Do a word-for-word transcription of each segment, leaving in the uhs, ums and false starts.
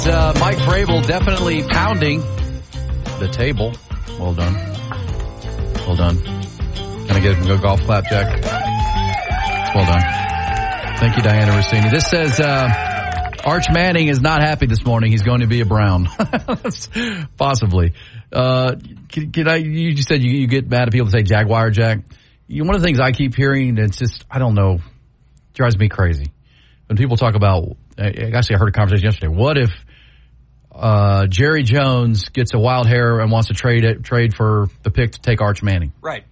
Uh, Mike Vrabel definitely pounding the table. Well done. Well done. Can I get him to go golf clap, Jack? Well done. Thank you, Diana Rossini. This says uh, Arch Manning is not happy this morning. He's going to be a Brown. Possibly. Uh, can, can I? You just said you, you get mad at people that say Jaguar, Jack. You, one of the things I keep hearing, it's just, I don't know, drives me crazy. When people talk about, actually I heard a conversation yesterday, what if uh, Jerry Jones gets a wild hair and wants to trade it, trade for the pick to take Arch Manning? Right.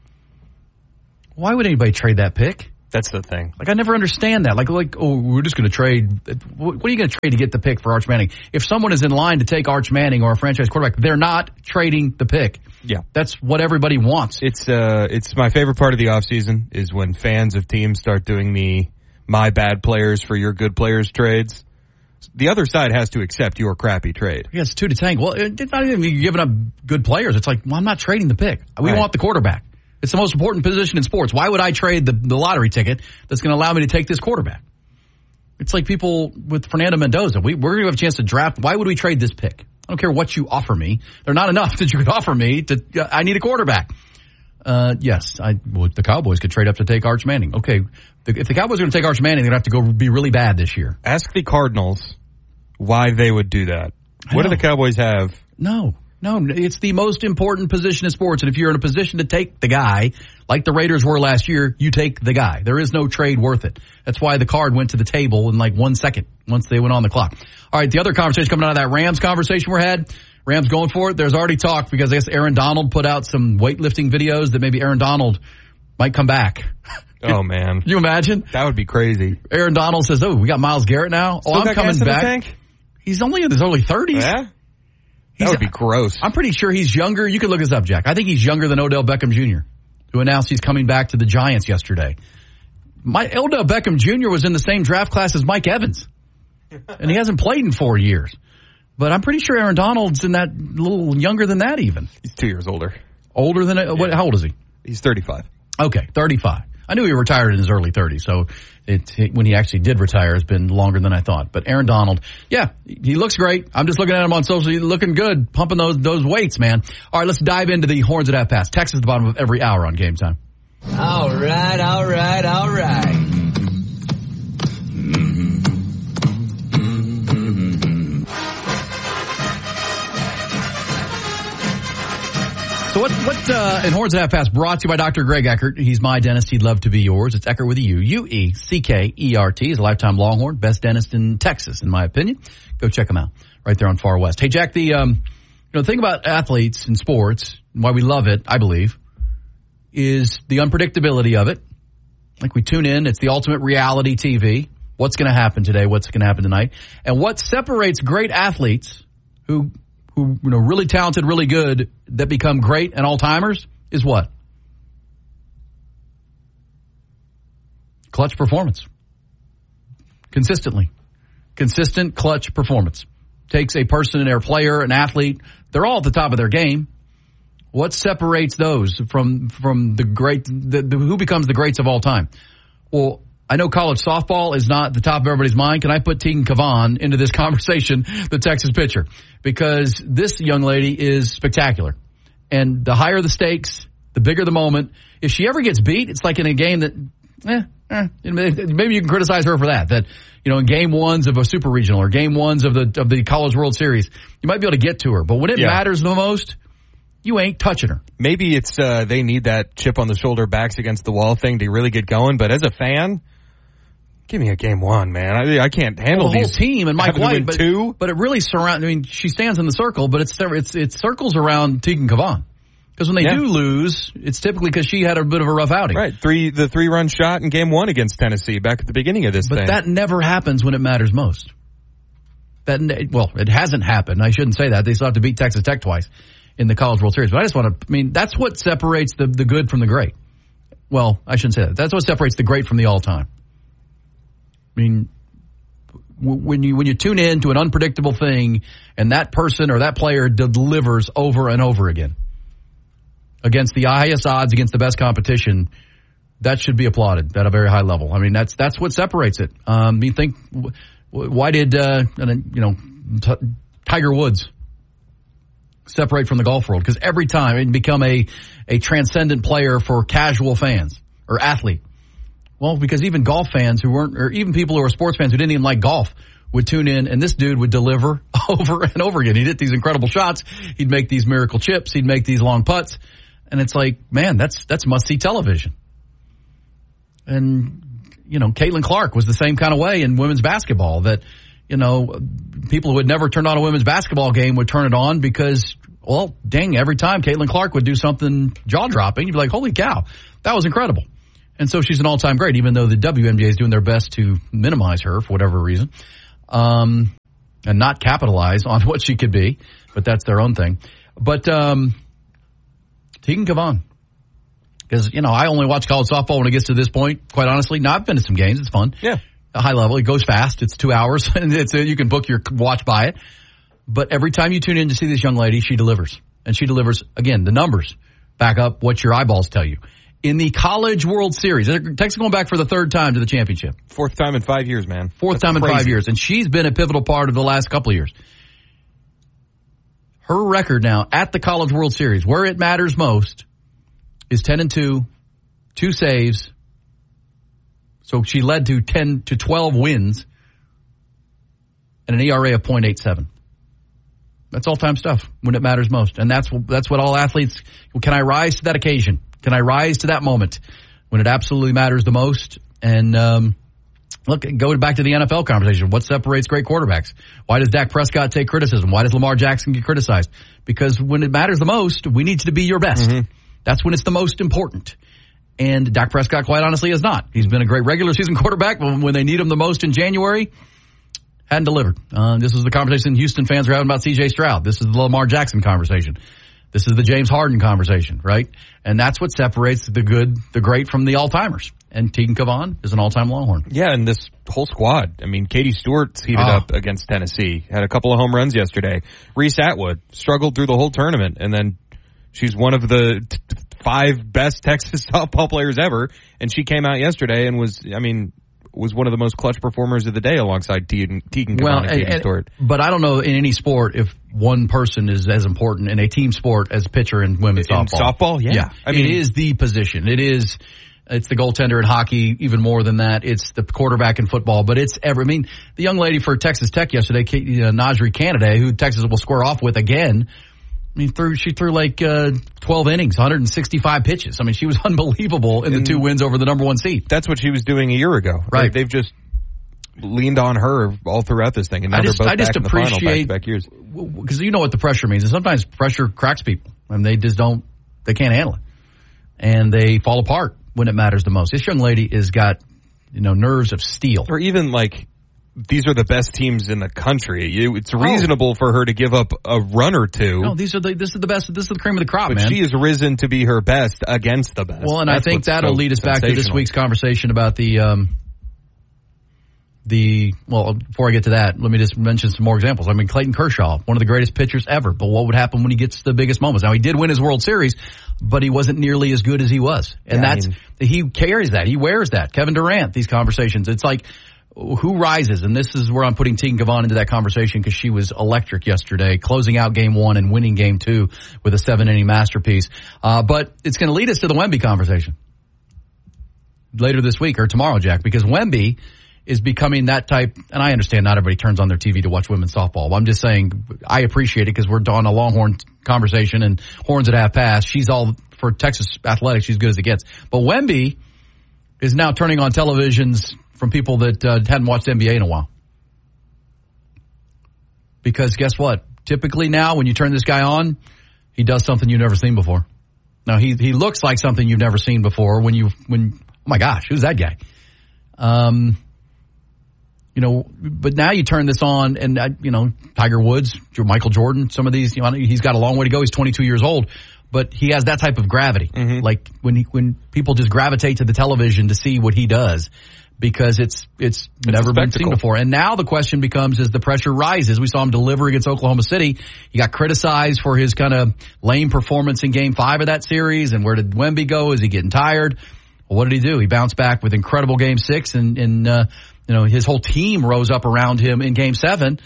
Why would anybody trade that pick? That's the thing. Like, I never understand that. Like, like, oh, we're just going to trade. What are you going to trade to get the pick for Arch Manning? If someone is in line to take Arch Manning or a franchise quarterback, they're not trading the pick. Yeah. That's what everybody wants. It's uh, it's my favorite part of the offseason is when fans of teams start doing the my bad players for your good players trades. The other side has to accept your crappy trade. Yeah, it's two to tank. Well, it's not even giving up good players. It's like, well, I'm not trading the pick. We right. want the quarterback. It's the most important position in sports. Why would I trade the, the lottery ticket that's going to allow me to take this quarterback? It's like people with Fernando Mendoza. We, we're going to have a chance to draft. Why would we trade this pick? I don't care what you offer me. They're not enough that you could offer me. To. Uh, I need a quarterback. Uh, yes, I, well, the Cowboys could trade up to take Arch Manning. Okay, the, if the Cowboys are going to take Arch Manning, they're going to have to go be really bad this year. Ask the Cardinals why they would do that. What do the Cowboys have? No. No, it's the most important position in sports. And if you're in a position to take the guy, like the Raiders were last year, you take the guy. There is no trade worth it. That's why the card went to the table in like one second once they went on the clock. All right, the other conversation coming out of that Rams conversation we had, Rams going for it. There's already talk because I guess Aaron Donald put out some weightlifting videos that maybe Aaron Donald might come back. Oh, man. Can you imagine? That would be crazy. Aaron Donald says, oh, we got Myles Garrett now. Still oh, I'm got coming gas in back. the tank? He's only in his early thirties. Yeah? He's, that would be gross. I'm pretty sure he's younger. You can look this up, Jack. I think he's younger than Odell Beckham Junior, who announced he's coming back to the Giants yesterday. My Odell Beckham Junior was in the same draft class as Mike Evans, and he hasn't played in four years. But I'm pretty sure Aaron Donald's in that little younger than that even. He's two years older. Older than yeah. what? How old is he? He's thirty-five. Okay, thirty-five. I knew he retired in his early thirties, so it, it, when he actually did retire, it's been longer than I thought. But Aaron Donald, yeah, he looks great. I'm just looking at him on social. He's looking good, pumping those those weights, man. All right, let's dive into the Horns at Half Past. Text at the bottom of every hour on Game Time. All right, all right, all right. So what, what, uh, in Horns at Half Past, brought to you by Doctor Greg Eckert. He's my dentist. He'd love to be yours. It's Eckert with a U. U E C K E R T. He's a lifetime Longhorn. Best dentist in Texas, in my opinion. Go check him out. Right there on Far West. Hey, Jack, the, um, you know, the thing about athletes and sports, and why we love it, I believe, is the unpredictability of it. Like we tune in. It's the ultimate reality T V. What's going to happen today? What's going to happen tonight? And what separates great athletes who, who, you know, really talented, really good, that become great and all-timers is what? Clutch performance. Consistently. Consistent clutch performance. Takes a person, a player, an athlete. They're all at the top of their game. What separates those from from the great, the, the, who becomes the greats of all time? Well, I know college softball is not the top of everybody's mind. Can I put Tegan Kavan into this conversation, the Texas pitcher? Because this young lady is spectacular. And the higher the stakes, the bigger the moment. If she ever gets beat, it's like in a game that, eh, eh, maybe you can criticize her for that. That, you know, in game ones of a super regional or game ones of the of the College World Series, you might be able to get to her. But when it yeah. matters the most, you ain't touching her. Maybe it's uh, they need that chip on the shoulder, backs against the wall thing to really get going. But as a fan, give me a game one, man. I, I can't handle well, the whole these team and Mike White, but, two. but it really surrounds. I mean, she stands in the circle, but it's it's it circles around Tegan Kavan. Because when they yeah. do lose, it's typically because she had a bit of a rough outing. Right, three the three run shot in game one against Tennessee back at the beginning of this but thing. But that never happens when it matters most. That well, it hasn't happened. I shouldn't say that. They still have to beat Texas Tech twice in the College World Series. But I just want to. I mean, that's what separates the the good from the great. Well, I shouldn't say that. That's what separates the great from the all time. I mean, when you when you tune in to an unpredictable thing and that person or that player delivers over and over again against the highest odds, against the best competition, that should be applauded at a very high level. I mean, that's that's what separates it. Um, you think, why did uh, you know T- Tiger Woods separate from the golf world? Because every time it become a, a transcendent player for casual fans or athlete. Well, because even golf fans who weren't, or even people who are sports fans who didn't even like golf would tune in, and this dude would deliver over and over again. He'd hit these incredible shots. He'd make these miracle chips. He'd make these long putts. And it's like, man, that's, that's must-see television. And, you know, Caitlin Clark was the same kind of way in women's basketball, that, you know, people who had never turned on a women's basketball game would turn it on because, well, dang, every time Caitlin Clark would do something jaw-dropping, you'd be like, holy cow, that was incredible. And so she's an all-time great, even though the W N B A is doing their best to minimize her for whatever reason, um, and not capitalize on what she could be, but that's their own thing. But um, Tegan Cavan. Because, you know, I only watch college softball when it gets to this point, quite honestly. Now, I've been to some games. It's fun. Yeah. A high level. It goes fast. It's two hours. and it's a, you can book your watch by it. But every time you tune in to see this young lady, she delivers. And she delivers, again, the numbers back up what your eyeballs tell you. In the College World Series, Texas going back for the third time to the championship. Fourth time in five years, man. Fourth That's time in crazy. five years. And she's been a pivotal part of the last couple of years. Her record now at the College World Series, where it matters most, is ten and two, two saves. So she led to ten to twelve wins and an E R A of point eight seven. That's all-time stuff when it matters most. And that's that's what all athletes, can I rise to that occasion? Can I rise to that moment when it absolutely matters the most? And um, look, go back to the N F L conversation. What separates great quarterbacks? Why does Dak Prescott take criticism? Why does Lamar Jackson get criticized? Because when it matters the most, we need you to be your best. Mm-hmm. That's when it's the most important. And Dak Prescott, quite honestly, is not. He's been a great regular season quarterback, but when they need him the most in January, hadn't delivered. Uh, this is the conversation Houston fans are having about C J Stroud. This is the Lamar Jackson conversation. This is the James Harden conversation, right? And that's what separates the good, the great from the all-timers. And Tegan Cavan is an all-time Longhorn. Yeah, and this whole squad. I mean, Katie Stewart's heated oh. up against Tennessee. Had a couple of home runs yesterday. Reese Atwood struggled through the whole tournament, and then she's one of the t- five best Texas softball players ever, and she came out yesterday and was, I mean, was one of the most clutch performers of the day alongside Tegan, Tegan Cavan well, and Katie and, Stewart. But I don't know in any sport if one person is as important in a team sport as pitcher in women's in softball. softball, yeah. Yeah, I mean, it is the position. It is, it's the goaltender in hockey, even more than that. It's the quarterback in football, but it's every, I mean, the young lady for Texas Tech yesterday, uh, Najri Canada, who Texas will square off with again, I mean, threw, she threw like uh, twelve innings, one hundred sixty-five pitches. I mean, she was unbelievable in the and two wins over the number one seed. That's what she was doing a year ago. Right. They've just leaned on her all throughout this thing, and now I just, they're both I just back in the appreciate, final back-to-back years. Because you know what the pressure means. And sometimes pressure cracks people, and they just don't, they can't handle it. And they fall apart when it matters the most. This young lady has got, you know, nerves of steel. Or even like, these are the best teams in the country. It's reasonable oh. for her to give up a run or two. No, these are the, this is the best, this is the cream of the crop, but man. She has risen to be her best against the best. Well, and That's I think that'll so lead us back to this week's conversation about the, um, the, well, before I get to that, let me just mention some more examples. I mean, Clayton Kershaw, one of the greatest pitchers ever, but what would happen when he gets the biggest moments? Now, he did win his World Series, but he wasn't nearly as good as he was. And yeah, that's, I mean, he carries that. He wears that. Kevin Durant, these conversations. It's like, who rises? And this is where I'm putting Tegan Cavan into that conversation because she was electric yesterday, closing out game one and winning game two with a seven-inning masterpiece. Uh, but it's going to lead us to the Wemby conversation later this week or tomorrow, Jack, because Wemby is becoming that type, and I understand not everybody turns on their T V to watch women's softball. I'm just saying I appreciate it because we're on a Longhorn conversation and horns at half past. She's all, for Texas athletics, she's good as it gets. But Wemby is now turning on televisions from people that uh, hadn't watched N B A in a while. Because guess what? Typically now when you turn this guy on, he does something you've never seen before. Now he he looks like something you've never seen before when you, when, oh my gosh, who's that guy? Um, you know, but now you turn this on and, uh, you know, Tiger Woods, Michael Jordan, some of these, you know, he's got a long way to go. He's twenty-two years old, but he has that type of gravity. Mm-hmm. Like when he, when people just gravitate to the television to see what he does. Because it's, it's, it's never been seen before. And now the question becomes, as the pressure rises, we saw him deliver against Oklahoma City. He got criticized for his kind of lame performance in game five of that series. And where did Wemby go? Is he getting tired? Well, what did he do? He bounced back with incredible game six and, and, uh, you know, his whole team rose up around him in game seven.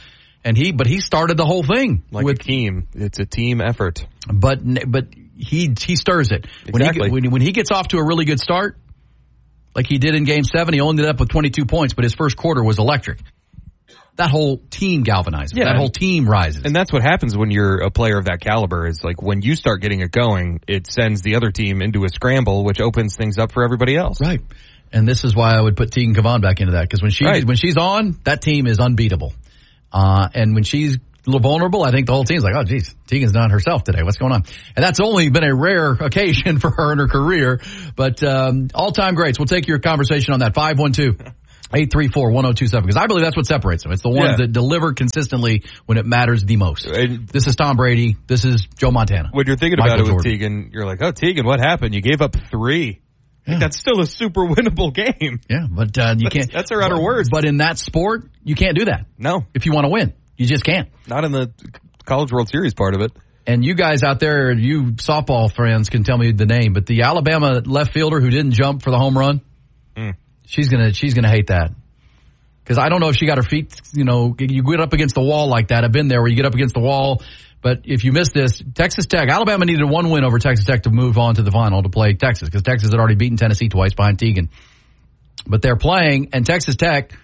And he, but he started the whole thing. Like with, a team. It's a team effort. But, but he, he stirs it. Exactly. When he, when, when he gets off to a really good start, like he did in game seven, he only ended up with twenty-two points, but his first quarter was electric. That whole team galvanizes. Yeah. That whole team rises. And that's what happens when you're a player of that caliber is like when you start getting it going, it sends the other team into a scramble, which opens things up for everybody else. Right. And this is why I would put Tegan Cavan back into that, because when she right. when she's on, that team is unbeatable. Uh, and when she's a little vulnerable, I think the whole team's like, oh, geez, Tegan's not herself today. What's going on? And that's only been a rare occasion for her in her career. But um, all-time greats. We'll take your conversation on that. five one two, eight three four, one oh two seven, because I believe that's what separates them. It's the ones yeah. that deliver consistently when it matters the most. And this is Tom Brady. This is Joe Montana. When you're thinking Michael about it Jordan. With Tegan, you're like, oh, Tegan, what happened? You gave up three. Yeah. That's still a super winnable game. Yeah, but uh, you can't. That's her utter words. But in that sport, you can't do that. No. If you want to win, you just can't. Not in the College World Series part of it. And you guys out there, you softball friends can tell me the name, but the Alabama left fielder who didn't jump for the home run, mm. she's gonna she's gonna hate that. Because I don't know if she got her feet, you know, you get up against the wall like that. I've been there where you get up against the wall. But if you missed this, Texas Tech, Alabama needed one win over Texas Tech to move on to the final to play Texas, because Texas had already beaten Tennessee twice behind Tegan. But they're playing, and Texas Tech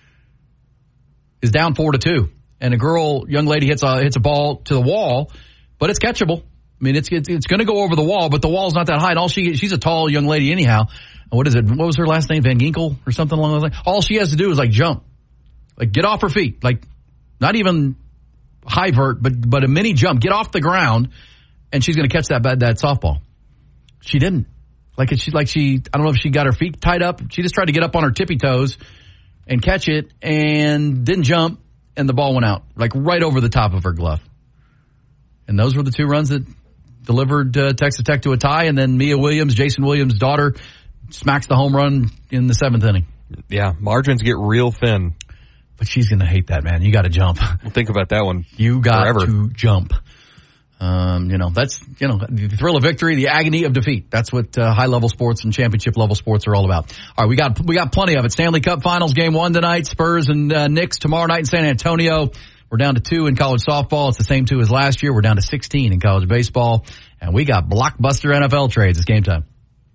is down four to two. And a girl, young lady hits a, hits a ball to the wall, but it's catchable. I mean, it's, it's, it's going to go over the wall, but the wall's not that high. And all she, she's a tall young lady anyhow. What is it? What was her last name? Van Ginkel or something along those lines? All she has to do is like jump, like get off her feet, like not even high vert, but, but a mini jump, get off the ground, and she's going to catch that, that softball. She didn't. Like she, like she, I don't know if she got her feet tied up. She just tried to get up on her tippy toes and catch it and didn't jump, and the ball went out, like right over the top of her glove. And those were the two runs that delivered uh, Texas Tech to a tie, and then Mia Williams, Jason Williams' daughter, smacks the home run in the seventh inning. Yeah, margins get real thin. But she's going to hate that, man. You got to jump. We'll think about that one. You got forever. to jump. Um, you know, that's, you know, the thrill of victory, the agony of defeat. That's what uh, high-level sports and championship-level sports are all about. All right, we got we got plenty of it. Stanley Cup Finals game one tonight. Spurs and uh, Knicks tomorrow night in San Antonio. We're down to two in college softball. It's the same two as last year. We're down to sixteen in college baseball. And we got blockbuster N F L trades. It's game time.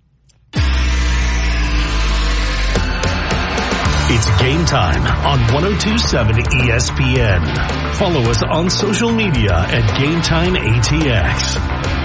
It's game time on one oh two point seven E S P N. Follow us on social media at Game Time A T X.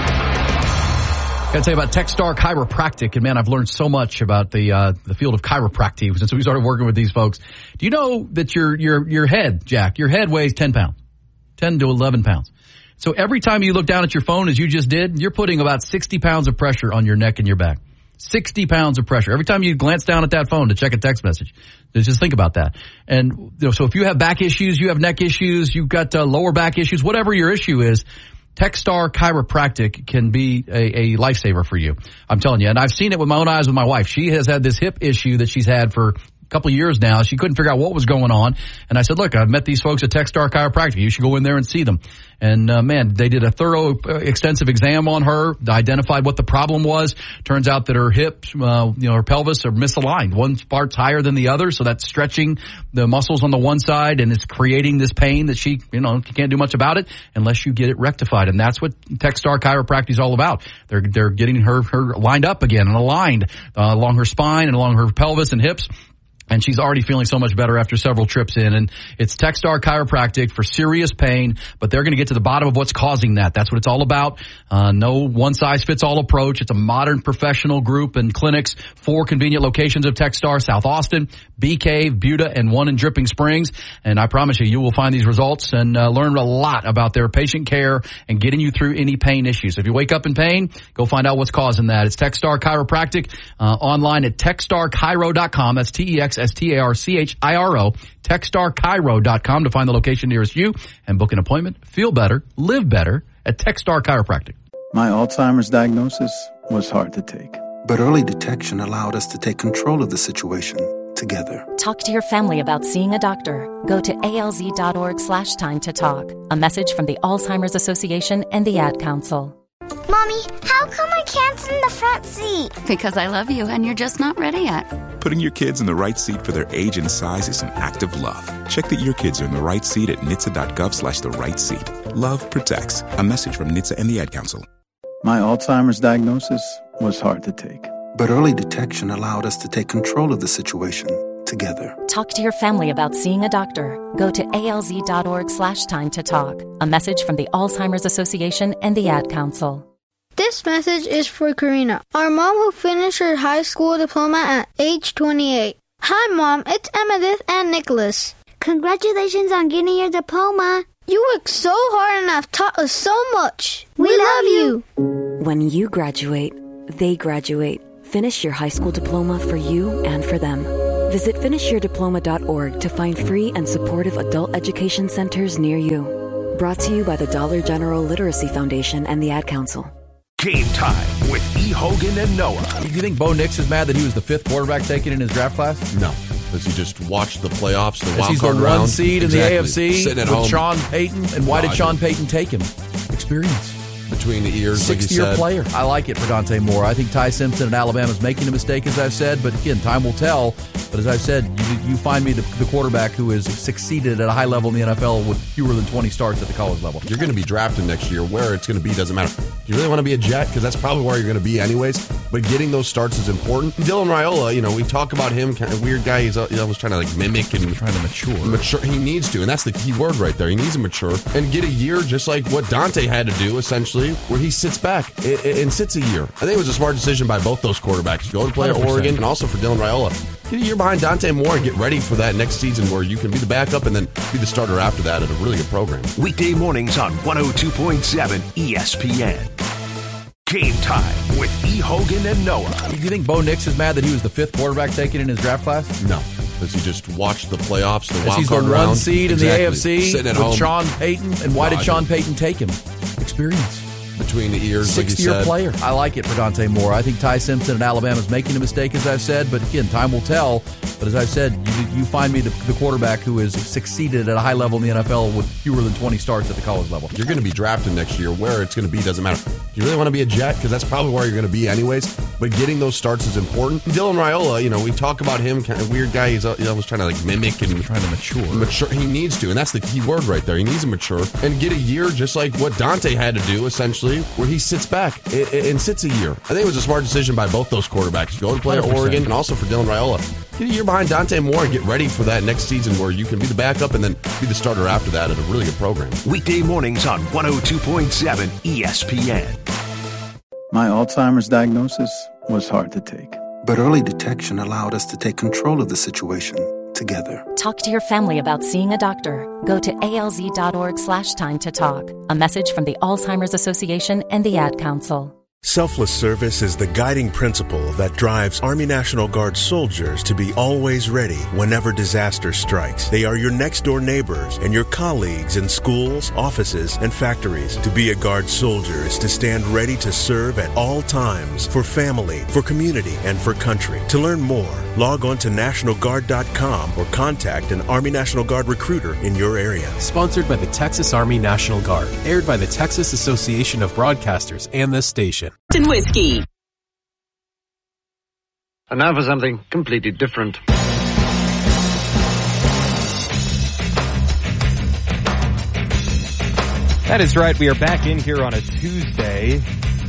Got to tell you about TechStar Chiropractic, and man, I've learned so much about the uh, the field of chiropractic since we started working with these folks. Do you know that your your your head, Jack, your head weighs ten pounds, ten to eleven pounds. So every time you look down at your phone, as you just did, you're putting about sixty pounds of pressure on your neck and your back. sixty pounds of pressure. Every time you glance down at that phone to check a text message, just think about that. And you know, so if you have back issues, you have neck issues, you've got uh, lower back issues, whatever your issue is, TechStar Chiropractic can be a, a lifesaver for you. I'm telling you. And I've seen it with my own eyes with my wife. She has had this hip issue that she's had for couple of years now. She couldn't figure out what was going on. And I said, look, I've met these folks at TechStar Chiropractic. You should go in there and see them. And, uh, man, they did a thorough, uh, extensive exam on her, identified what the problem was. Turns out that her hips, uh, you know, her pelvis are misaligned. One part's higher than the other, so that's stretching the muscles on the one side, and it's creating this pain that she, you know, she can't do much about it unless you get it rectified. And that's what TechStar Chiropractic is all about. They're, they're getting her, her lined up again and aligned, uh, along her spine and along her pelvis and hips. And she's already feeling so much better after several trips in. And it's TechStar Chiropractic for serious pain, but they're going to get to the bottom of what's causing that. That's what it's all about. Uh, no one-size-fits-all approach. It's a modern professional group and clinics, four convenient locations of TechStar: South Austin, Bee Cave, Buda, and one in Dripping Springs. And I promise you, you will find these results and uh, learn a lot about their patient care and getting you through any pain issues. So if you wake up in pain, go find out what's causing that. It's TechStar Chiropractic, uh, online at techstar chiro dot com. That's T E X S T A R C H I R O, techstar chiro dot com to find the location nearest you and book an appointment. Feel better, live better at TechStar Chiropractic. My Alzheimer's diagnosis was hard to take. But early detection allowed us to take control of the situation together. Talk to your family about seeing a doctor. Go to alz.org slash time to talk. A message from the Alzheimer's Association and the Ad Council. Mom, Mommy, how come I can't sit in the front seat? Because I love you and you're just not ready yet. Putting your kids in the right seat for their age and size is an act of love. Check that your kids are in the right seat at N H T S A dot gov slash the right seat. Love protects. A message from N H T S A and the Ad Council. My Alzheimer's diagnosis was hard to take. But early detection allowed us to take control of the situation together. Talk to your family about seeing a doctor. Go to alz.org slash time to talk. A message from the Alzheimer's Association and the Ad Council. This message is for Karina, our mom who finished her high school diploma at age twenty-eight. Hi, Mom. It's Emmettith and Nicholas. Congratulations on getting your diploma. You worked so hard and have taught us so much. We, we love you. When you graduate, they graduate. Finish your high school diploma for you and for them. Visit finish your diploma dot org to find free and supportive adult education centers near you. Brought to you by the Dollar General Literacy Foundation and the Ad Council. Game Time with E. Hogan and Noah. Do you think Bo Nix is mad that he was the fifth quarterback taken in his draft class? No. Does he just watch the playoffs, the wild he's card the round? one seed exactly. in the A F C Sitting at with home. Sean Payton. And why no, did Sean Payton take him? Experience. Between the ears, like you Sixth-year said. player. I like it for Dante Moore. I think Ty Simpson in Alabama is making a mistake, as I've said. But again, time will tell. But as I've said, you, you find me the, the quarterback who has succeeded at a high level in the N F L with fewer than twenty starts at the college level. You're going to be drafted next year. Where it's going to be doesn't matter. You really want to be a Jet? Because that's probably where you're going to be anyways. But getting those starts is important. Dylan Raiola, you know, we talk about him, kind of weird guy. He's always trying to like mimic and trying to mature. Mature. He needs to, and that's the key word right there. He needs to mature and get a year just like what Dante had to do, essentially, where he sits back and sits a year. I think it was a smart decision by both those quarterbacks. Go to play at Oregon, and also for Dylan Raiola. Get a year behind Dante Moore and get ready for that next season where you can be the backup and then be the starter after that at a really good program. Weekday mornings on one oh two point seven E S P N. Game Time with E. Hogan and Noah. Do you think Bo Nix is mad that he was the fifth quarterback taken in his draft class? No. Does he just watch the playoffs, the wild he's card the round? one seed exactly. in the A F C Sitting at with home. Sean Payton. And why no, did Sean Payton take him? Experience. Between the ears, like you Sixth-year said. player. I like it for Dante Moore. I think Ty Simpson in Alabama is making a mistake, as I've said. But again, time will tell. But as I've said, you, you find me the, the quarterback who has succeeded at a high level in the N F L with fewer than twenty starts at the college level. You're going to be drafted next year. Where it's going to be doesn't matter. You really want to be a Jet? Because that's probably where you're going to be anyways. But getting those starts is important. Dylan Raiola, you know, we talk about him, kind of weird guy. He's always trying to like mimic and trying to mature. Mature. He needs to, and that's the key word right there. He needs to mature and get a year just like what Dante had to do, essentially, where he sits back and sits a year. I think it was a smart decision by both those quarterbacks. Go to play at Oregon, and also for Dylan Raiola. Get a year behind Dante Moore and get ready for that next season where you can be the backup and then be the starter after that at a really good program. Weekday mornings on one oh two point seven E S P N. My Alzheimer's diagnosis was hard to take. But early detection allowed us to take control of the situation together. Talk to your family about seeing a doctor. Go to alz.org slash time to talk. A message from the Alzheimer's Association and the Ad Council. Selfless service is the guiding principle that drives Army National Guard soldiers to be always ready whenever disaster strikes. They are your next-door neighbors and your colleagues in schools, offices, and factories. To be a Guard soldier is to stand ready to serve at all times for family, for community, and for country. To learn more, log on to National Guard dot com or contact an Army National Guard recruiter in your area. Sponsored by the Texas Army National Guard. Aired by the Texas Association of Broadcasters and this station. And whiskey. And now for something completely different. That is right. We are back in here on a Tuesday.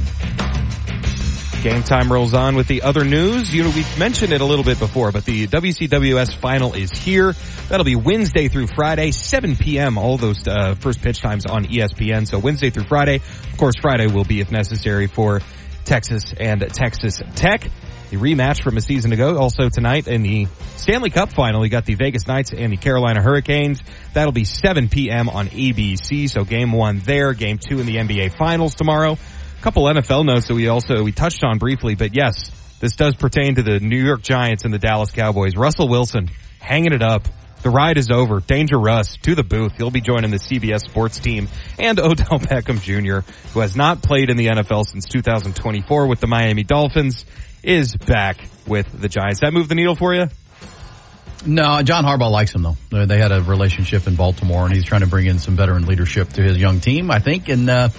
Game Time rolls on with the other news. You know, we've mentioned it a little bit before, but the W C W S final is here. That'll be Wednesday through Friday, seven p.m. All those uh, first pitch times on E S P N. So Wednesday through Friday. Of course, Friday will be, if necessary, for Texas and Texas Tech. The rematch from a season ago. Also tonight in the Stanley Cup final, you got the Vegas Knights and the Carolina Hurricanes. That'll be seven p.m. on A B C. So game one there, game two in the N B A finals tomorrow. A couple N F L notes that we also, we touched on briefly, but yes, this does pertain to the New York Giants and the Dallas Cowboys. Russell Wilson hanging it up. The ride is over. Danger Russ to the booth. He'll be joining the C B S Sports team. And Odell Beckham Junior, who has not played in the N F L since two thousand twenty-four with the Miami Dolphins, is back with the Giants. That move the needle for you? No, John Harbaugh likes him, though. They had a relationship in Baltimore, and he's trying to bring in some veteran leadership to his young team, I think. And uh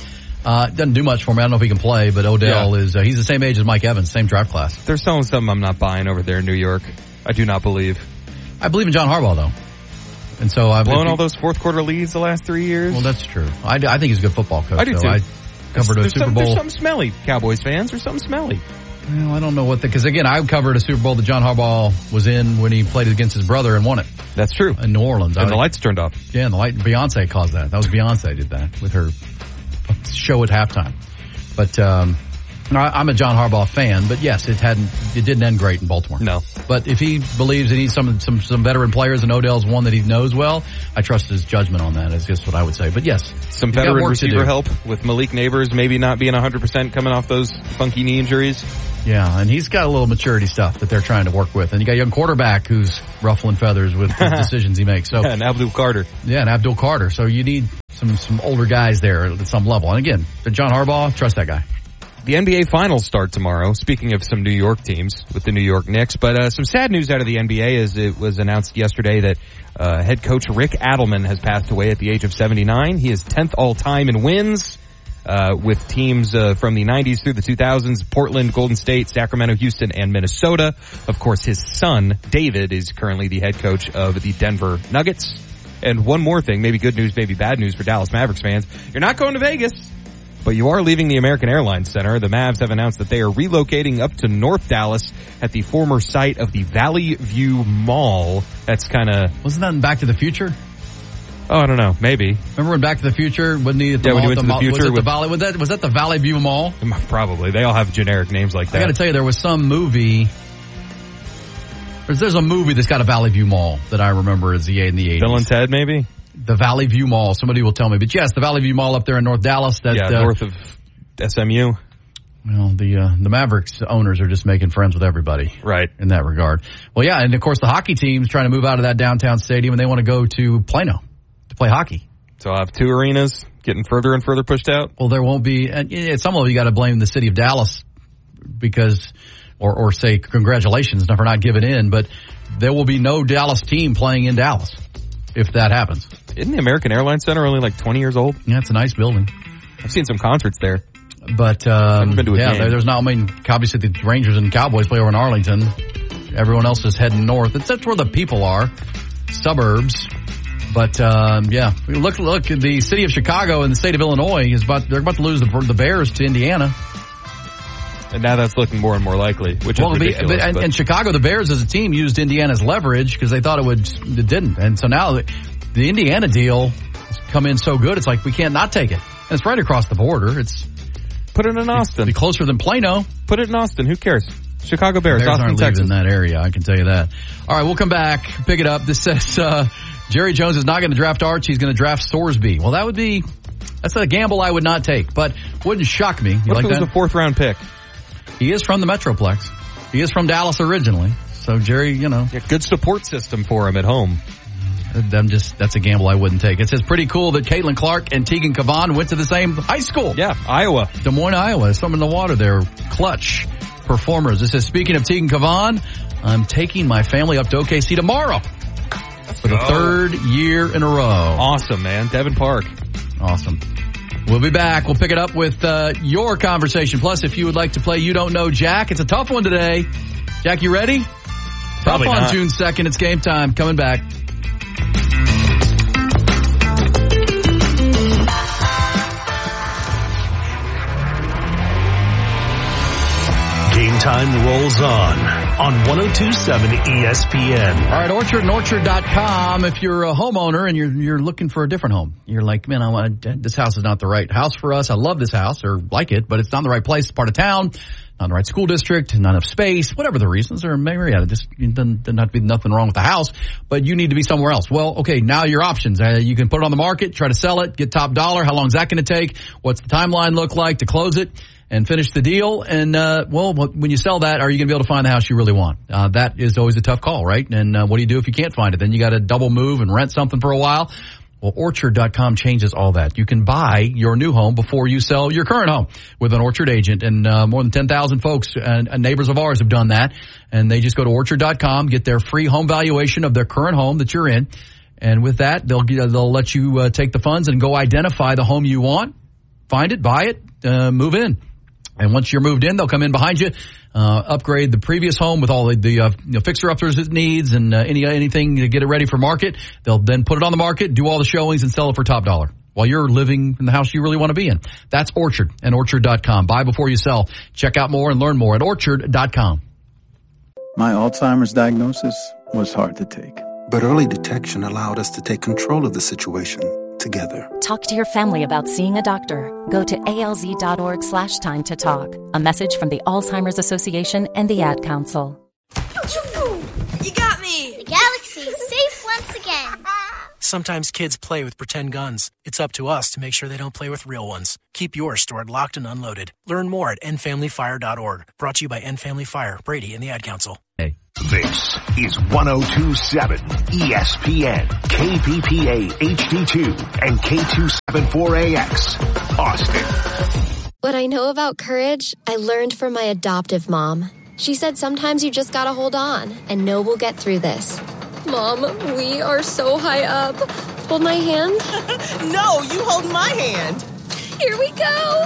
Uh, doesn't do much for me. I don't know if he can play, but Odell yeah. is, uh, he's the same age as Mike Evans, same draft class. They're selling something I'm not buying over there in New York. I do not believe. I believe in John Harbaugh, though. And so I've blown all those fourth quarter leads the last three years. Well, that's true. I, I think he's a good football coach. I do so too. I covered there's, a Super some, Bowl. There's something smelly, Cowboys fans. There's something smelly. Well, I don't know what the, because again, I covered a Super Bowl that John Harbaugh was in when he played against his brother and won it. That's true. In New Orleans. And I, the lights turned off. Yeah, and the light, Beyonce caused that. That was Beyonce did that with her show at halftime. But, um, I'm a John Harbaugh fan, but yes, it hadn't, it didn't end great in Baltimore. No. But if he believes he needs some, some, some veteran players and Odell's one that he knows well, I trust his judgment on that is just what I would say. But yes. Some veteran receiver help with Malik Neighbors maybe not being one hundred percent coming off those funky knee injuries. Yeah, and he's got a little maturity stuff that they're trying to work with. And you got a young quarterback who's ruffling feathers with the decisions he makes. So yeah, and Abdul Carter. Yeah, and Abdul Carter. So you need some, some older guys there at some level. And again, John Harbaugh, trust that guy. The N B A Finals start tomorrow, speaking of some New York teams with the New York Knicks. But uh, some sad news out of the N B A is it was announced yesterday that uh, head coach Rick Adelman has passed away at the age of seventy-nine. He is tenth all-time in wins uh, with teams uh, from the nineties through the two thousands, Portland, Golden State, Sacramento, Houston, and Minnesota. Of course, his son, David, is currently the head coach of the Denver Nuggets. And one more thing, maybe good news, maybe bad news for Dallas Mavericks fans. You're not going to Vegas. But you are leaving the American Airlines Center. The Mavs have announced that they are relocating up to North Dallas at the former site of the Valley View Mall. That's kind of... Wasn't that in Back to the Future? Oh, I don't know. Maybe. Remember when Back to the Future? Wasn't he at the yeah, mall, when he went to the, the future. Was, it with, the Valley, was, that, was that the Valley View Mall? Probably. They all have generic names like that. I got to tell you, there was some movie... There's, there's a movie that's got a Valley View Mall that I remember as the in the eighties. Bill and Ted, maybe? The Valley View Mall. Somebody will tell me. But yes, the Valley View Mall up there in North Dallas. That, yeah, uh, north of... S M U. Well, the uh, the Mavericks owners are just making friends with everybody, right? In that regard. Well, yeah, and of course the hockey team's trying to move out of that downtown stadium, and they want to go to Plano to play hockey. So I'll have two arenas getting further and further pushed out. Well, there won't be. And at some level, you got to blame the city of Dallas because, or or say congratulations for not giving in, but there will be no Dallas team playing in Dallas if that happens. Isn't the American Airlines Center only like twenty years old? Yeah, it's a nice building. I've seen some concerts there. But, um, been to a yeah, game. there's not, I mean, obviously the Rangers and Cowboys play over in Arlington. Everyone else is heading north. It's, that's where the people are. Suburbs. But, um, yeah. Look, look, the city of Chicago and the state of Illinois is about, they're about to lose the, the Bears to Indiana. And now that's looking more and more likely, which well, is ridiculous. Be, but, and, and Chicago, the Bears as a team used Indiana's leverage because they thought it would, it didn't. And so now the, the Indiana deal has come in so good, it's like we can't not take it. And it's right across the border. It's, Put it in Austin. Be closer than Plano. Put it in Austin. Who cares? Chicago Bears, Bears Austin, aren't Texas. leaving that area. I can tell you that. All right, we'll come back. Pick it up. This says uh, Jerry Jones is not going to draft Arch. He's going to draft Sorsby. Well, that would be that's a gamble I would not take, but wouldn't shock me. You what like if it was that? a fourth round pick? He is from the Metroplex. He is from Dallas originally. So Jerry, you know, yeah, good support system for him at home. I'm just, that's a gamble I wouldn't take. It says pretty cool that Caitlin Clark and Tegan Cavan went to the same high school. Yeah, Iowa. Des Moines, Iowa. Something in the water there. Clutch performers. It says, speaking of Tegan Cavan, I'm taking my family up to O K C tomorrow for the third year in a row. Awesome, man. Devin Park. Awesome. We'll be back. We'll pick it up with uh, your conversation. Plus, if you would like to play You Don't Know Jack, it's a tough one today. Jack, you ready? Probably tough on not. June second. It's game time. Coming back. Game time rolls on on one oh two point seven E S P N. All right, Orchard and Orchard dot com. If you're a homeowner and you're you're looking for a different home, you're like, man, I want to, this house is not the right house for us. I love this house or like it, but it's not in the right place, part of town, not in the right school district, not enough space, whatever the reasons are. Maybe yeah, just it doesn't, doesn't have to be nothing wrong with the house, but you need to be somewhere else. Well, okay, now your options. Uh, you can put it on the market, try to sell it, get top dollar. How long is that going to take? What's the timeline look like to close it and finish the deal? And, uh, well, when you sell that, are you going to be able to find the house you really want? Uh, that is always a tough call, right? And, uh, what do you do if you can't find it? Then you got to double move and rent something for a while. Well, Orchard dot com changes all that. You can buy your new home before you sell your current home with an Orchard agent. And, uh, more than ten thousand folks and, and neighbors of ours have done that. And they just go to Orchard dot com, get their free home valuation of their current home that you're in. And with that, they'll, they'll let you, uh, take the funds and go identify the home you want. find it, buy it, uh, move in. And once you're moved in, they'll come in behind you, uh, upgrade the previous home with all the, the uh, you know, fixer-uppers it needs and uh, any anything to get it ready for market. They'll then put it on the market, do all the showings, and sell it for top dollar while you're living in the house you really want to be in. That's Orchard and Orchard dot com. Buy before you sell. Check out more and learn more at Orchard dot com. My Alzheimer's diagnosis was hard to take. But early detection allowed us to take control of the situation together. Talk to your family about seeing a doctor. Go to alz.org slash time to talk. A message from the Alzheimer's Association and the Ad Council. You got me! The galaxy is safe once again. Sometimes kids play with pretend guns. It's up to us to make sure they don't play with real ones. Keep yours stored locked and unloaded. Learn more at end family fire dot org. Brought to you by End Family Fire, Brady, and the Ad Council. Hey. This is one oh two point seven E S P N, K P P A H D two, and K two seventy-four A X, Austin. What I know about courage, I learned from my adoptive mom. She said sometimes you just gotta hold on and know we'll get through this. Mom, we are so high up. Hold my hand. No, you hold my hand. Here we go.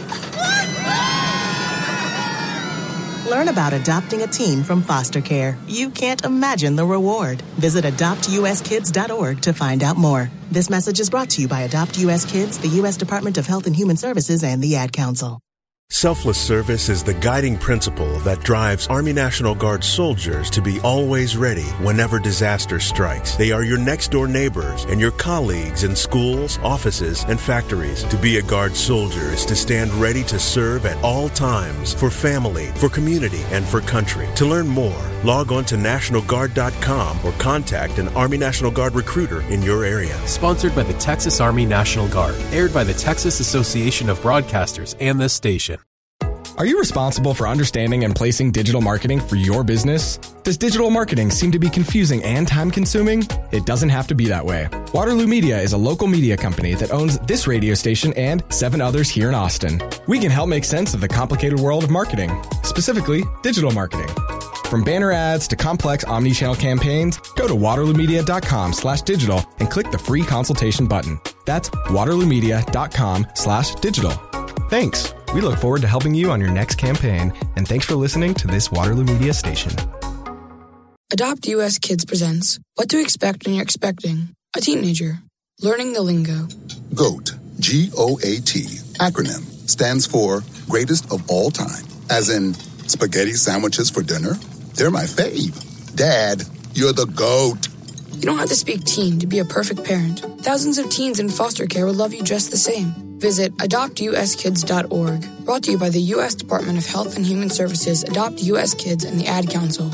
Learn about adopting a teen from foster care. You can't imagine the reward. Visit adopt u s kids dot org to find out more. This message is brought to you by Adopt U S Kids, the U S Department of Health and Human Services, and the Ad Council. Selfless service is the guiding principle that drives Army National Guard soldiers to be always ready whenever disaster strikes. They are your next-door neighbors and your colleagues in schools, offices, and factories. To be a Guard soldier is to stand ready to serve at all times for family, for community, and for country. To learn more, log on to national guard dot com or contact an Army National Guard recruiter in your area. Sponsored by the Texas Army National Guard. Aired by the Texas Association of Broadcasters and this station. Are you responsible for understanding and placing digital marketing for your business? Does digital marketing seem to be confusing and time-consuming? It doesn't have to be that way. Waterloo Media is a local media company that owns this radio station and seven others here in Austin. We can help make sense of the complicated world of marketing, specifically digital marketing. From banner ads to complex omni-channel campaigns, go to waterloo media dot com slash digital and click the free consultation button. That's waterloo media dot com slash digital. Thanks. We look forward to helping you on your next campaign, and thanks for listening to this Waterloo Media station. Adopt U S Kids presents What to Expect When You're Expecting a Teenager. Learning the Lingo. GOAT, G O A T, acronym, stands for Greatest of All Time. As in, spaghetti sandwiches for dinner? They're my fave. Dad, you're the GOAT. You don't have to speak teen to be a perfect parent. Thousands of teens in foster care will love you just the same. Visit adopt u s kids dot org. Brought to you by the U S Department of Health and Human Services, Adopt U S Kids, and the Ad Council.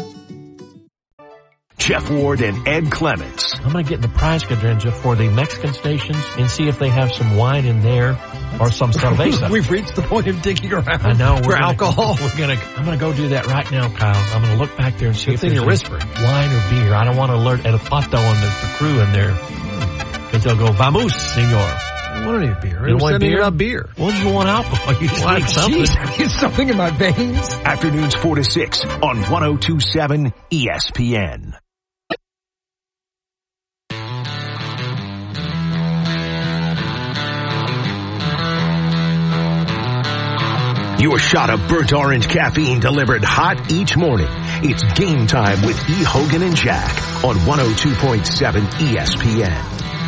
Jeff Ward and Ed Clements. I'm going to get in the prize cadrenza for the Mexican stations and see if they have some wine in there or some cerveza. We've reached the point of digging around I know, for we're gonna, alcohol. We're gonna, I'm going to go do that right now, Kyle. I'm going to look back there and see Good if thing there's you're whispering. wine or beer. I don't want to alert El Pato and the, the crew in there because they'll go, vamos, senor. I want any beer. You want beer? About beer. Well, you want alcohol. You just like need something. Geez, something in my veins. Afternoons four to six on one oh two point seven E S P N. Your shot of burnt orange caffeine delivered hot each morning. It's Game Time with E. Hogan and Jack on one oh two point seven E S P N.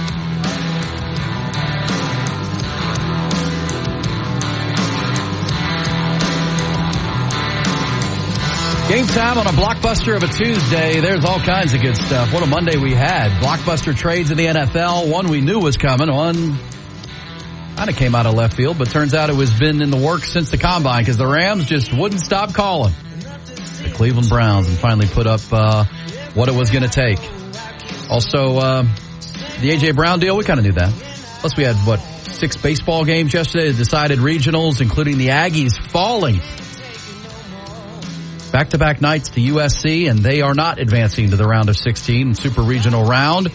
Game time on a blockbuster of a Tuesday. There's all kinds of good stuff. What a Monday we had. Blockbuster trades in the N F L. One we knew was coming. One kind of came out of left field, but turns out it was been in the works since the combine because the Rams just wouldn't stop calling the Cleveland Browns and finally put up uh, what it was going to take. Also, uh, the A J. Brown deal, we kind of knew that. Plus, we had, what, six baseball games yesterday that decided regionals, including the Aggies falling back-to-back nights to U S C, and they are not advancing to the round of sixteen, super regional round.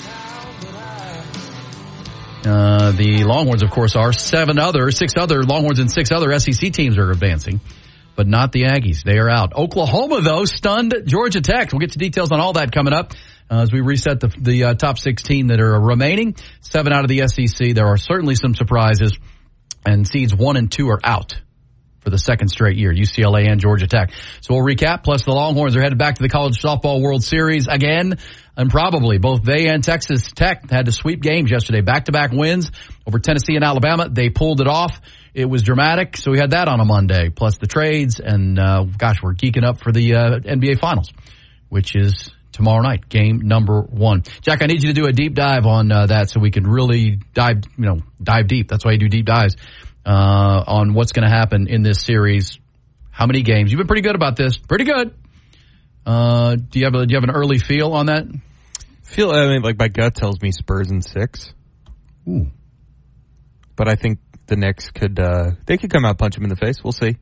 Uh, the Longhorns, of course, are seven other, six other Longhorns and six other S E C teams are advancing, but not the Aggies. They are out. Oklahoma, though, stunned Georgia Tech. We'll get to details on all that coming up uh, as we reset the, the uh, top sixteen that are remaining. Seven out of the S E C. There are certainly some surprises And seeds one and two are out for the second straight year, U C L A and Georgia Tech. So we'll recap. Plus, the Longhorns are headed back to the College Softball World Series again, and probably both they and Texas Tech had to sweep games yesterday. Back-to-back wins over Tennessee and Alabama. They pulled it off. It was dramatic, so we had that on a Monday, plus the trades, and uh, gosh, we're geeking up for the uh, N B A Finals, which is tomorrow night, game number one. Jack, I need you to do a deep dive on uh, that so we can really dive, you know, dive deep. That's why you do deep dives uh, on what's going to happen in this series. How many games? You've been pretty good about this. Pretty good. Uh, do you have a, do you have an early feel on that? Feel I mean, like my gut tells me Spurs in six. Ooh, but I think the Knicks could uh, they could come out punch him in the face. We'll see.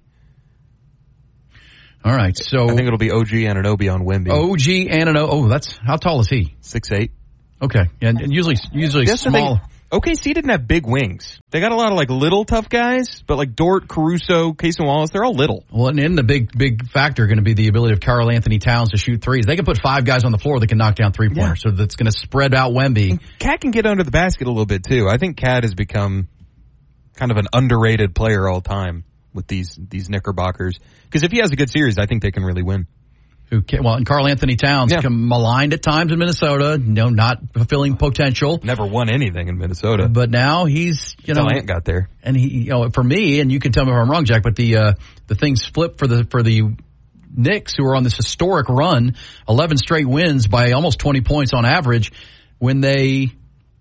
All right, so I think it'll be O G Anunoby on Wemby. O G Anunoby. Oh, that's how tall is he? Six eight. Okay, and, and usually usually That's small. O K C didn't have big wings. They got a lot of like little tough guys, but like Dort, Caruso, Casey Wallace, they're all little. Well, and in the big big factor going to be the ability of Karl Anthony Towns to shoot threes. They can put five guys on the floor that can knock down three pointers, yeah. So that's going to spread out Wemby. Cat can get under the basket a little bit too. I think Cat has become kind of an underrated player all time with these these Knickerbockers. Because if he has a good series, I think they can really win. Who can, well, and Karl Anthony Towns, yeah. maligned at times in Minnesota, no, not fulfilling potential. Never won anything in Minnesota. But now he's, you know, Ant got there. And he, you know, for me, and you can tell me if I'm wrong, Jack, but the uh, the things flip for the for the Knicks, who are on this historic run, eleven straight wins by almost twenty points on average, when they,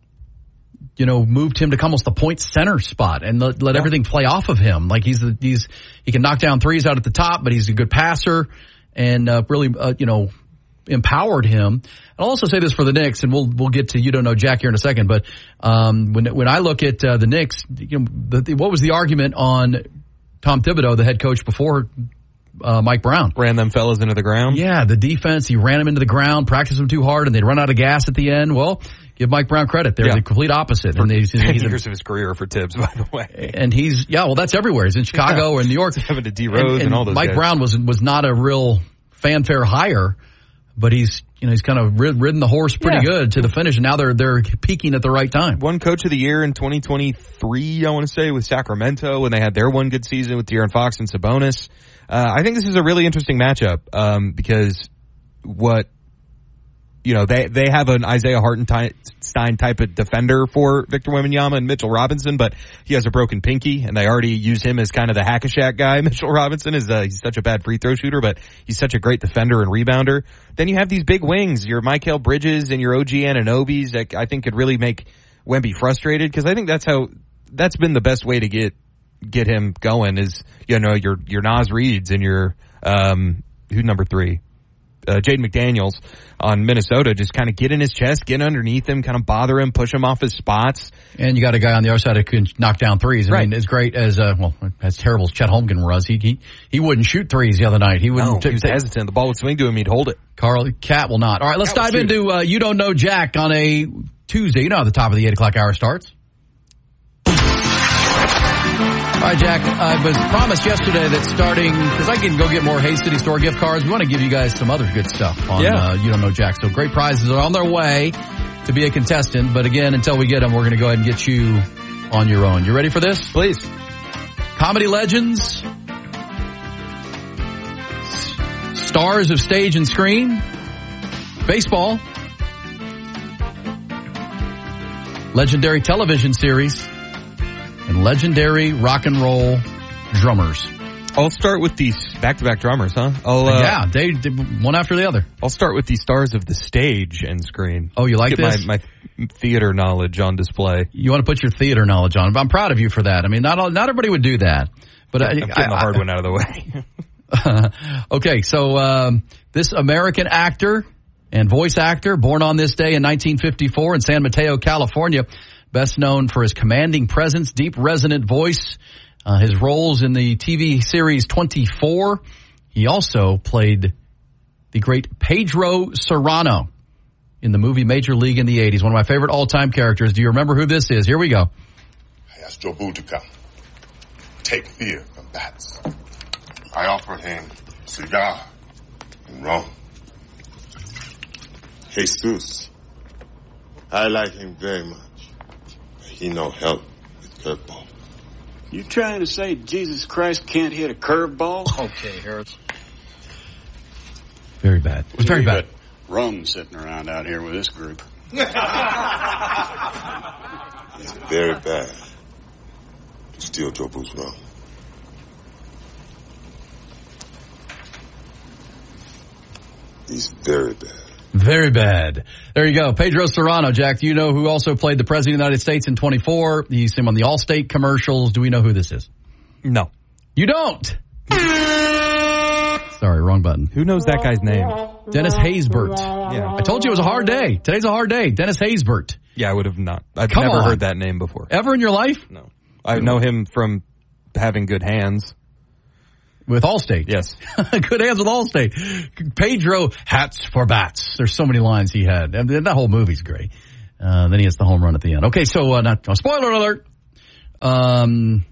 you know, moved him to almost the point center spot and let, let yeah. everything play off of him. Like he's the, he's he can knock down threes out at the top, but he's a good passer. And uh, really, uh, you know, empowered him. I'll also say this for the Knicks, and we'll we'll get to you don't know Jack here in a second. But um, when when I look at uh, the Knicks, you know, the, the, what was the argument on Tom Thibodeau, the head coach before uh, Mike Brown? Ran them fellas into the ground. Yeah, the defense. He ran them into the ground, practiced them too hard, and they'd run out of gas at the end. Well, give Mike Brown credit. They're yeah. the complete opposite. For and he's, ten he's years a, of his career for Tibbs, by the way. And he's yeah, well, that's everywhere. He's in Chicago yeah. or in New York. Having to D Rose and, and, and all those. Mike guys. Brown was was not a real fanfare hire, but he's you know he's kind of rid, ridden the horse pretty yeah. good to the finish, and now they're they're peaking at the right time. One coach of the year in twenty twenty-three, I want to say, with Sacramento when they had their one good season with De'Aaron Fox and Sabonis. Uh, I think this is a really interesting matchup um, because what you know they they have an Isaiah Hartenstein type of defender for Victor Wembanyama and Mitchell Robinson, but he has a broken pinky, and they already use him as kind of the hack-a-shack guy. Mitchell Robinson is uh, he's such a bad free throw shooter, but he's such a great defender and rebounder. Then you have these big wings, your Mikal Bridges and your O G Anunobys that I think could really make Wemby frustrated, because I think that's how that's been the best way to get get him going is you know your your Naz Reeds and your um who's number three. Uh, Jaden McDaniels on Minnesota, just kind of get in his chest, get underneath him, kind of bother him, push him off his spots. And you got a guy on the other side who can knock down threes. I right. mean, as great as, uh, well, as terrible as Chet Holmgren was, he, he, he wouldn't shoot threes the other night. He wouldn't. No, t- he was t- hesitant. The ball would swing to him, he'd hold it. Carl Cat will not. All right, let's Cat dive into, uh, You Don't Know Jack on a Tuesday. You know how the top of the eight o'clock hour starts. All right, Jack, I was promised yesterday that starting, because I can go get more Hay City Store gift cards, we want to give you guys some other good stuff on yeah. uh, You Don't Know Jack. So great prizes are on their way to be a contestant. But again, until we get them, we're going to go ahead and get you on your own. You ready for this? Please. Comedy legends, s- stars of stage and screen, baseball, legendary television series, and legendary rock and roll drummers. I'll start with these back-to-back drummers, huh? I'll, uh, yeah, they, they one after the other. I'll start with the stars of the stage and screen. Oh, you like Get this? My, my theater knowledge on display. You want to put your theater knowledge on. I'm proud of you for that. I mean, not all, not everybody would do that. But I'm I, getting I, the hard I, one out of the way. Okay, so um, this American actor and voice actor, born on this day in nineteen fifty-four in San Mateo, California, best known for his commanding presence, deep resonant voice, uh, his roles in the T V series twenty-four. He also played the great Pedro Serrano in the movie Major League in the eighties. One of my favorite all-time characters. Do you remember who this is? Here we go. I asked Jobu to come. Take fear from bats. I offered him cigar and rum. Jesus. I like him very much. He no help with curveball. You trying to say Jesus Christ can't hit a curveball? Okay, Harris. Very bad. It was very bad. Rum sitting around out here with this group. It's very bad to steal Joe Booth's rum. He's very bad. Very bad. There you go. Pedro Serrano, Jack. Do you know who also played the President of the United States in twenty-four? You see him on the Allstate commercials. Do we know who this is? No. You don't? Sorry, wrong button. Who knows that guy's name? Dennis Haysbert. Yeah. I told you it was a hard day. Today's a hard day. Dennis Haysbert. Yeah, I would have not. I've Come never on. heard that name before. Ever in your life? No. I know him from having good hands. With Allstate. Yes. Good hands with Allstate. Pedro, hats for bats. There's so many lines he had. And that whole movie's great. Uh, then he hits the home run at the end. Okay, so, uh, not, oh, spoiler alert. Um,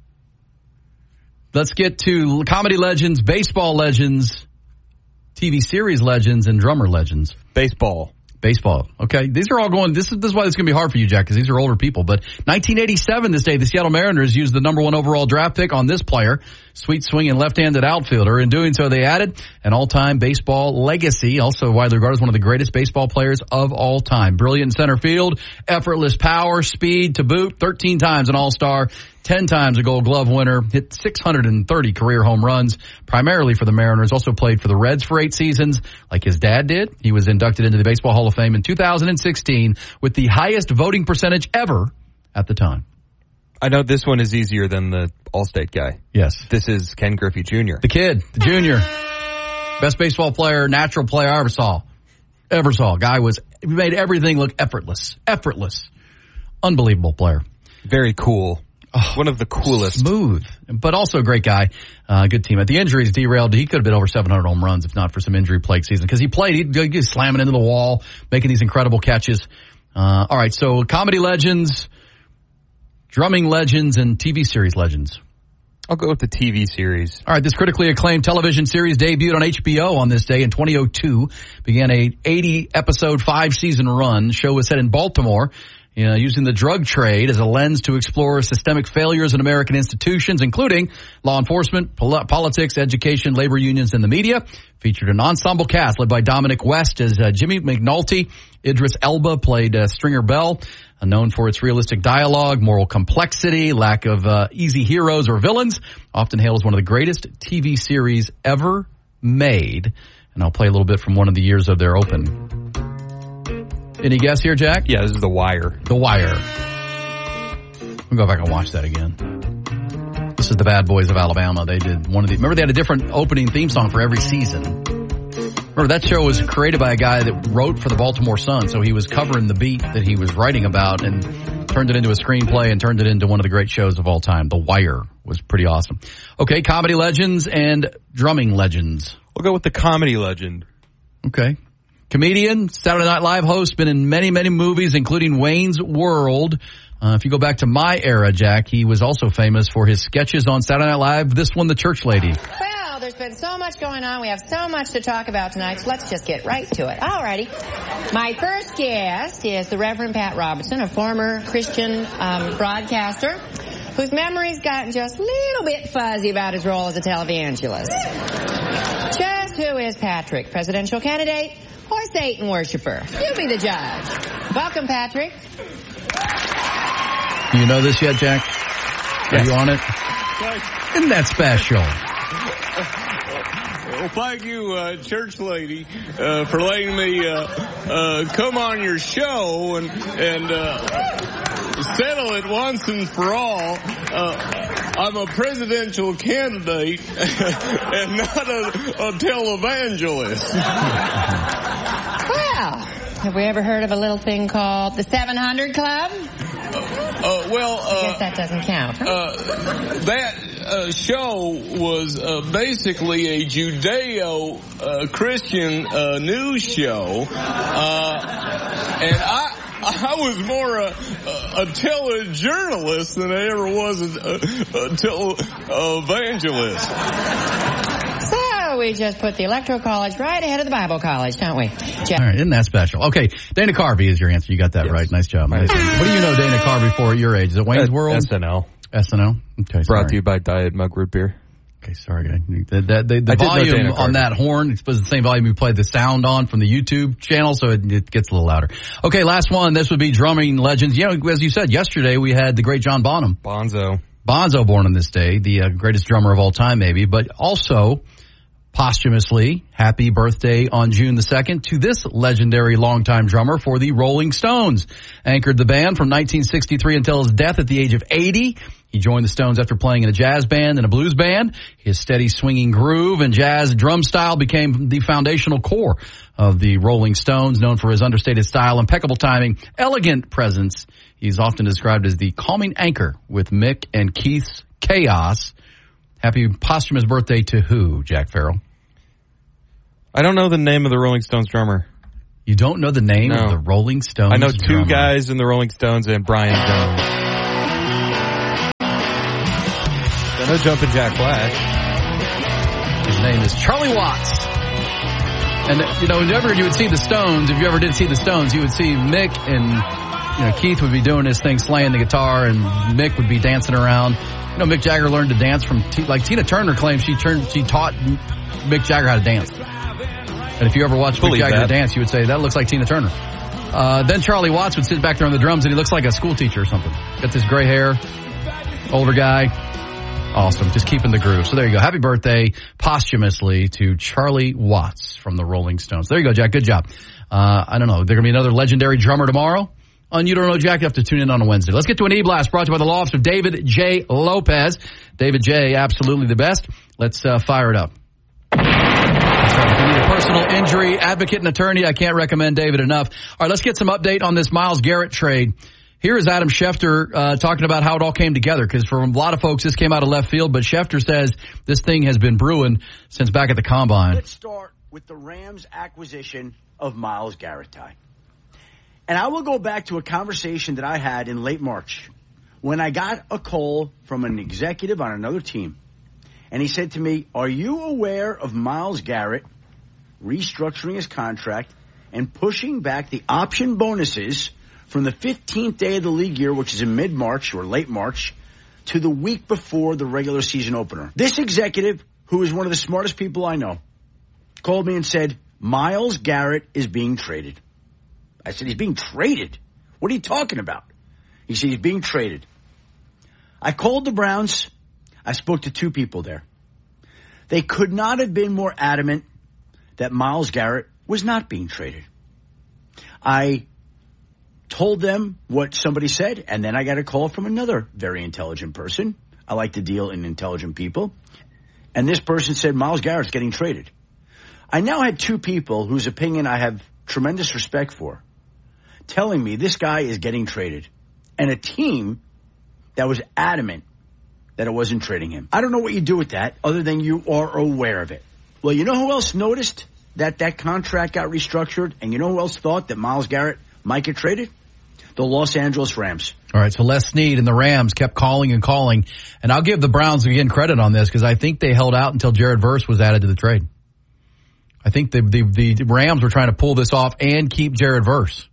let's get to comedy legends, baseball legends, T V series legends, and drummer legends. Baseball. Baseball. Okay. These are all going, this is, this is why it's going to be hard for you, Jack, because these are older people. But nineteen eighty-seven, this day, the Seattle Mariners used the number one overall draft pick on this player, sweet swinging left-handed outfielder. In doing so, they added an all-time baseball legacy, also widely regarded as one of the greatest baseball players of all time. Brilliant center field, effortless power, speed to boot, thirteen times an all-star, ten times a Gold Glove winner, hit six hundred thirty career home runs, primarily for the Mariners, also played for the Reds for eight seasons, like his dad did. He was inducted into the Baseball Hall of Fame in two thousand sixteen with the highest voting percentage ever at the time. I know this one is easier than the Allstate guy. Yes. This is Ken Griffey Junior The kid, the junior. Best baseball player, natural player I ever saw. Ever saw. Guy was, made everything look effortless. Effortless. Unbelievable player. Very cool. Oh, one of the coolest. Smooth, but also a great guy. Uh, good team. At the injuries derailed, he could have been over seven hundred home runs if not for some injury-plagued season. Because he played, he'd, he'd be slamming into the wall, making these incredible catches. Uh, all right, so comedy legends, drumming legends, and T V series legends. I'll go with the T V series. All right, this critically acclaimed television series debuted on H B O on this day in twenty oh two. Began a eighty-episode, five-season run. The show was set in Baltimore. You know, using the drug trade as a lens to explore systemic failures in American institutions, including law enforcement, pol- politics, education, labor unions, and the media. Featured an ensemble cast led by Dominic West as uh, Jimmy McNulty. Idris Elba played uh, Stringer Bell, uh, known for its realistic dialogue, moral complexity, lack of uh, easy heroes or villains. Often hailed as one of the greatest T V series ever made. And I'll play a little bit from one of the years of their open. Any guess here, Jack? Yeah, this is The Wire. The Wire. We'll go back and watch that again. This is the Bad Boys of Alabama. They did one of the, remember they had a different opening theme song for every season. Remember that show was created by a guy that wrote for the Baltimore Sun, so he was covering the beat that he was writing about and turned it into a screenplay and turned it into one of the great shows of all time. The Wire was pretty awesome. Okay, comedy legends and drumming legends. We'll go with the comedy legend. Okay. Comedian, Saturday Night Live host, been in many, many movies, including Wayne's World. Uh, if you go back to my era, Jack, he was also famous for his sketches on Saturday Night Live. This one, The Church Lady. Well, there's been so much going on. We have so much to talk about tonight, so let's just get right to it. Alrighty. My first guest is the Reverend Pat Robertson, a former Christian um, broadcaster whose memory's gotten just a little bit fuzzy about his role as a televangelist. Just who is Patrick, presidential candidate or Satan worshiper? You be the judge. Welcome, Patrick. Do you know this yet, Jack? Are Yes. you on it? Isn't that special? Well, thank you, uh, church lady, uh, for letting me uh, uh, come on your show and and uh, settle it once and for all. Uh, I'm a presidential candidate and not a, a televangelist. Well, have we ever heard of a little thing called the seven hundred Club? Uh, well, uh, I guess that doesn't count. Huh? Uh, that uh, show was uh, basically a Judeo-Christian uh, uh, news show, uh, and I. I was more a, a, a telejournalist than I ever was a, a, a televangelist. So we just put the Electoral College right ahead of the Bible College, don't we? Jeff? All right, isn't that special? Okay, Dana Carvey is your answer. You got that Yes. right. Nice job. Nice. What do you know Dana Carvey for at your age? Is it Wayne's Uh, World? S N L. S N O? Okay, Brought sorry. to you by Diet Mug Root Beer. Okay, sorry. The, the, the, the I did know volume Dana on Carvey. that horn, it's supposed to be the same volume we played the sound on from the YouTube channel, so it, it gets a little louder. Okay, last one. This would be drumming legends. You know, as you said yesterday, we had the great John Bonham. Bonzo. Bonzo born on this day, the uh, greatest drummer of all time maybe, but also posthumously, happy birthday on June the second to this legendary longtime drummer for the Rolling Stones. Anchored the band from nineteen sixty-three until his death at the age of eighty. He joined the Stones after playing in a jazz band and a blues band. His steady swinging groove and jazz drum style became the foundational core of the Rolling Stones, known for his understated style, impeccable timing, elegant presence. He's often described as the calming anchor with Mick and Keith's chaos. Happy posthumous birthday to who, Jack Farrell? I don't know the name of the Rolling Stones drummer. You don't know the name No. of the Rolling Stones I know two drummer. guys in the Rolling Stones and Brian Jones. I know Jumpin' Jack Flash. His name is Charlie Watts. And, you know, whenever you would see the Stones, if you ever did see the Stones, you would see Mick and, you know, Keith would be doing his thing, slaying the guitar, and Mick would be dancing around. You know, Mick Jagger learned to dance from, T- like Tina Turner claims she turned, she taught Mick Jagger how to dance. And if you ever watched Mick Believe Jagger that. dance, you would say, that looks like Tina Turner. Uh, then Charlie Watts would sit back there on the drums, and he looks like a school teacher or something. Got this gray hair, older guy. Awesome. Just keeping the groove. So there you go. Happy birthday posthumously to Charlie Watts from the Rolling Stones. There you go, Jack. Good job. Uh, I don't know. There's going to be another legendary drummer tomorrow on You Don't Know Jack. You have to tune in on a Wednesday. Let's get to an E-Blast brought to you by the law office of David J. Lopez. David J., absolutely the best. Let's uh, fire it up. That's right. If you need a personal injury advocate and attorney, I can't recommend David enough. All right, let's get some update on this Myles Garrett trade. Here is Adam Schefter uh, talking about how it all came together, because for a lot of folks, this came out of left field, but Schefter says this thing has been brewing since back at the Combine. Let's start with the Rams' acquisition of Myles Garrett. Ty. And I will go back to a conversation that I had in late March when I got a call from an executive on another team. And he said to me, are you aware of Myles Garrett restructuring his contract and pushing back the option bonuses from the fifteenth day of the league year, which is in mid-March or late March, to the week before the regular season opener? This executive, who is one of the smartest people I know, called me and said, Myles Garrett is being traded. I said, he's being traded? What are you talking about? He said, he's being traded. I called the Browns. I spoke to two people there. They could not have been more adamant that Myles Garrett was not being traded. I told them what somebody said, and then I got a call from another very intelligent person. I like to deal in intelligent people. And this person said, Myles Garrett's getting traded. I now had two people whose opinion I have tremendous respect for telling me this guy is getting traded, and a team that was adamant that it wasn't trading him. I don't know what you do with that other than you are aware of it. Well, you know who else noticed that that contract got restructured, and you know who else thought that Myles Garrett might get traded? The Los Angeles Rams. All right, so Les Snead and the Rams kept calling and calling, and I'll give the Browns again credit on this because I think they held out until Jared Verse was added to the trade. I think the, the the Rams were trying to pull this off and keep Jared Verse.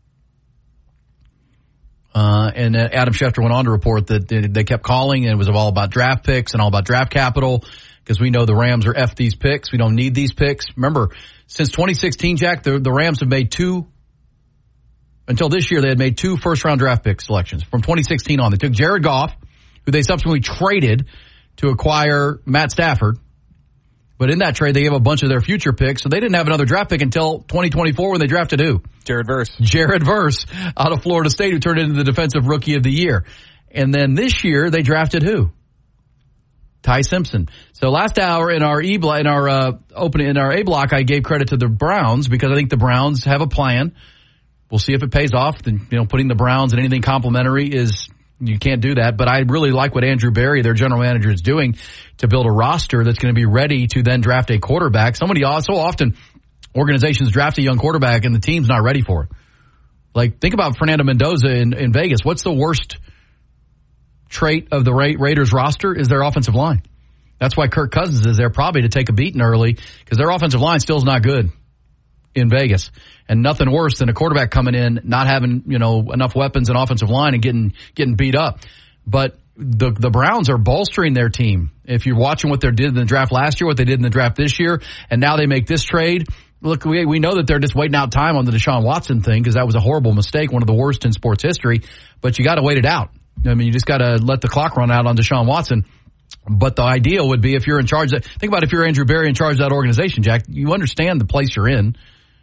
Uh, and uh, Adam Schefter went on to report that they, they kept calling, and it was all about draft picks and all about draft capital because we know the Rams are F these picks. We don't need these picks. Remember, since twenty sixteen, Jack, the, the Rams have made two. Until this year, they had made two first-round draft pick selections. From twenty sixteen on, they took Jared Goff, who they subsequently traded to acquire Matt Stafford. But in that trade, they gave a bunch of their future picks, so they didn't have another draft pick until twenty twenty-four when they drafted who? Jared Verse. Jared Verse out of Florida State, who turned into the Defensive Rookie of the Year. And then this year, they drafted who? Ty Simpson. So last hour in our E block, in our uh, open in our A block, I gave credit to the Browns because I think the Browns have a plan. We'll see if it pays off. Then, you know, putting the Browns in anything complimentary is, you can't do that. But I really like what Andrew Berry, their general manager, is doing to build a roster that's going to be ready to then draft a quarterback. Somebody so often organizations draft a young quarterback and the team's not ready for it. Like, think about Fernando Mendoza in, in Vegas. What's the worst trait of the Ra- Raiders roster is their offensive line. That's why Kirk Cousins is there probably to take a beating early because their offensive line still is not good in Vegas. And nothing worse than a quarterback coming in, not having, you know, enough weapons and offensive line and getting getting beat up. But the the Browns are bolstering their team. If you're watching what they did in the draft last year, what they did in the draft this year, and now they make this trade, look, we we know that they're just waiting out time on the Deshaun Watson thing because that was a horrible mistake, one of the worst in sports history. But you got to wait it out. I mean, you just got to let the clock run out on Deshaun Watson. But the ideal would be if you're in charge of, think about if you're Andrew Berry in charge of that organization, Jack, you understand the place you're in.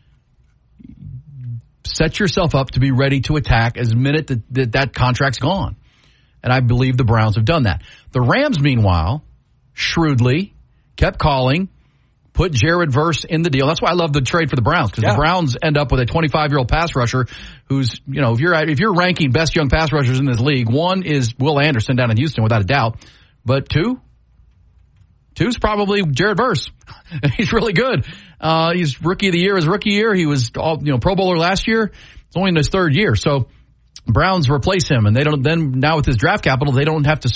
Set yourself up to be ready to attack as minute that that, that contract's gone. And I believe the Browns have done that. The Rams, meanwhile, shrewdly kept calling, put Jared Verse in the deal. That's why I love the trade for the Browns, because yeah. the Browns end up with a twenty-five-year-old pass rusher who's, you know, if you're if you're ranking best young pass rushers in this league, one is Will Anderson down in Houston, without a doubt. But two, two's probably Jared Verse. He's really good. Uh, he's rookie of the year his rookie year. He was all, you know, Pro Bowler last year. It's only in his third year. So Browns replace him, and they don't then now with his draft capital, they don't have to